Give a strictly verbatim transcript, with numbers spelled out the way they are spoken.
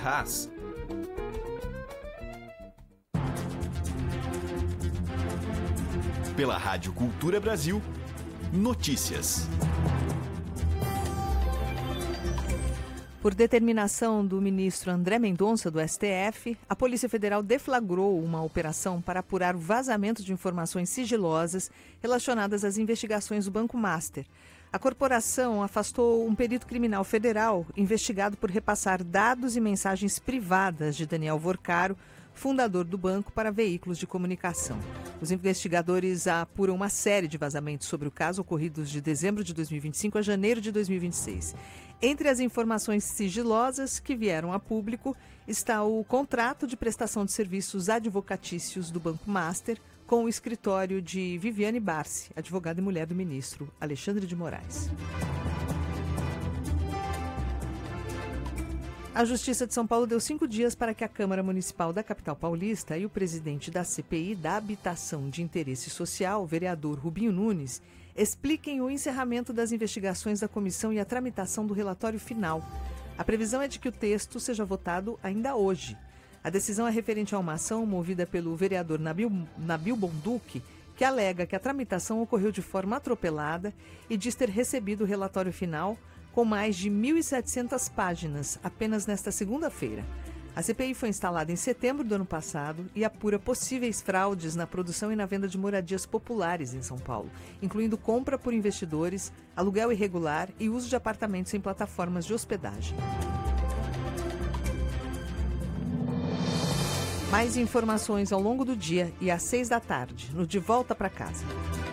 Ferraz. Pela Rádio Cultura Brasil, notícias. Por determinação do ministro André Mendonça, do S T F, a Polícia Federal deflagrou uma operação para apurar o vazamento de informações sigilosas relacionadas às investigações do Banco Master. A corporação afastou um perito criminal federal investigado por repassar dados e mensagens privadas de Daniel Vorcaro, fundador do banco, para veículos de comunicação. Os investigadores apuram uma série de vazamentos sobre o caso ocorridos de dezembro de dois mil e vinte e cinco a janeiro de dois mil e vinte e seis. Entre as informações sigilosas que vieram a público está o contrato de prestação de serviços advocatícios do Banco Master com o escritório de Viviane Barsi, advogada e mulher do ministro Alexandre de Moraes. A Justiça de São Paulo deu cinco dias para que a Câmara Municipal da capital paulista e o presidente da C P I da Habitação de Interesse Social, o vereador Rubinho Nunes, expliquem o encerramento das investigações da comissão e a tramitação do relatório final. A previsão é de que o texto seja votado ainda hoje. A decisão é referente a uma ação movida pelo vereador Nabil, Nabil Bonduque, que alega que a tramitação ocorreu de forma atropelada e diz ter recebido o relatório final com mais de mil e setecentas páginas apenas nesta segunda-feira. A C P I foi instalada em setembro do ano passado e apura possíveis fraudes na produção e na venda de moradias populares em São Paulo, incluindo compra por investidores, aluguel irregular e uso de apartamentos em plataformas de hospedagem. Mais informações ao longo do dia e às seis da tarde, no De Volta para Casa.